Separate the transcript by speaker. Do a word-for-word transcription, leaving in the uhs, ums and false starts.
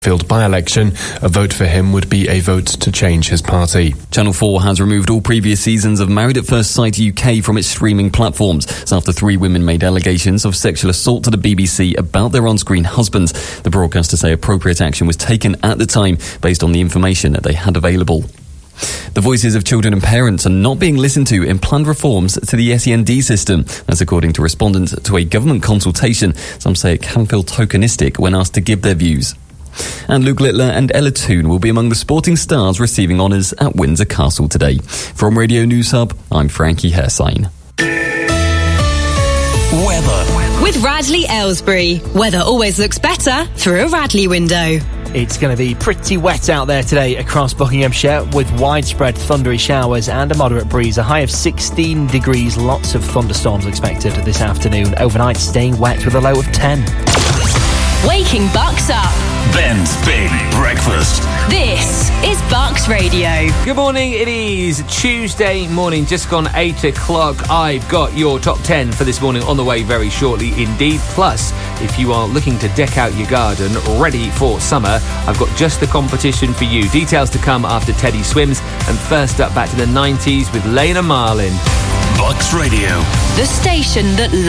Speaker 1: Field by-election, a vote for him would be a vote to change his party.
Speaker 2: Channel four has removed all previous seasons of Married at First Sight U K from its streaming platforms. It's after three women made allegations of sexual assault to the B B C about their on-screen husbands. The broadcaster say appropriate action was taken at the time based on the information that they had available. The voices of children and parents are not being listened to in planned reforms to the S E N D system. That's according to respondents to a government consultation. Some say it can feel tokenistic when asked to give their views. And Luke Littler and Ella Toone will be among the sporting stars receiving honours at Windsor Castle today. From Radio News Hub, I'm Frankie Hairsign.
Speaker 3: Weather. With Radley Aylesbury. Weather always looks better through a Radley window.
Speaker 4: It's going to be pretty wet out there today across Buckinghamshire with widespread thundery showers and a moderate breeze. A high of sixteen degrees. Lots of thunderstorms expected this afternoon. Overnight staying wet with a low of ten.
Speaker 3: Waking Bucks up.
Speaker 5: Ben's Big Breakfast.
Speaker 3: This is Bucks Radio.
Speaker 6: Good morning, it is Tuesday morning, just gone eight o'clock. I've got your top ten for this morning on the way very shortly indeed. Plus, if you are looking to deck out your garden, ready for summer, I've got just the competition for you. Details to come after Teddy Swims. And first up, back to the nineties with Lena Marlin.
Speaker 5: Bucks Radio.
Speaker 3: The station that loves